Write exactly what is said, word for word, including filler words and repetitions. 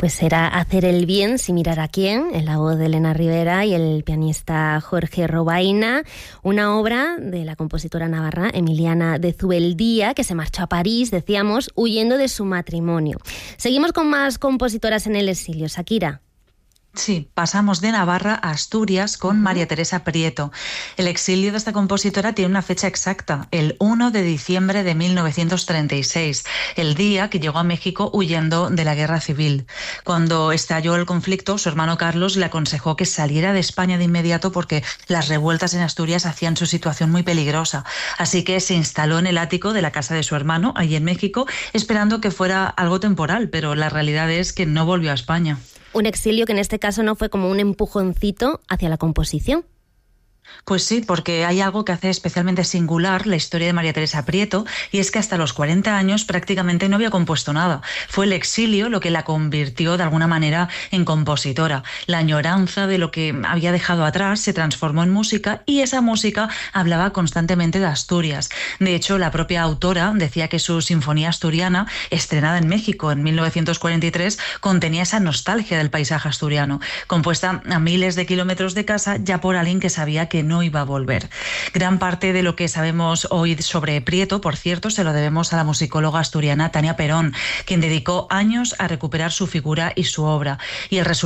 Pues era Hacer el bien sin mirar a quién, en la voz de Elena Rivera y el pianista Jorge Robaina, una obra de la compositora navarra Emiliana de Zubeldía, que se marchó a París, decíamos, huyendo de su matrimonio. Seguimos con más compositoras en el exilio. Shakira. Sí, pasamos de Navarra a Asturias con María Teresa Prieto. El exilio de esta compositora tiene una fecha exacta, el uno de diciembre de mil novecientos treinta y seis, el día que llegó a México huyendo de la guerra civil. Cuando estalló el conflicto, su hermano Carlos le aconsejó que saliera de España de inmediato porque las revueltas en Asturias hacían su situación muy peligrosa. Así que se instaló en el ático de la casa de su hermano, allí en México, esperando que fuera algo temporal, pero la realidad es que no volvió a España. Un exilio que en este caso no fue como un empujoncito hacia la composición. Pues sí, porque hay algo que hace especialmente singular la historia de María Teresa Prieto, y es que hasta los cuarenta años prácticamente no había compuesto nada. Fue el exilio lo que la convirtió de alguna manera en compositora. La añoranza de lo que había dejado atrás se transformó en música, y esa música hablaba constantemente de Asturias. De hecho, la propia autora decía que su Sinfonía Asturiana, estrenada en México en mil novecientos cuarenta y tres, contenía esa nostalgia del paisaje asturiano, compuesta a miles de kilómetros de casa ya por alguien que sabía que que no iba a volver. Gran parte de lo que sabemos hoy sobre Prieto, por cierto, se lo debemos a la musicóloga asturiana Tania Perón, quien dedicó años a recuperar su figura y su obra. Y el resultado